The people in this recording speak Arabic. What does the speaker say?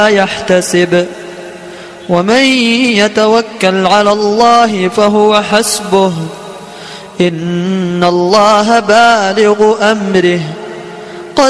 يحتسب ومن يتوكل على الله فهو حسبه إن الله بالغ أمره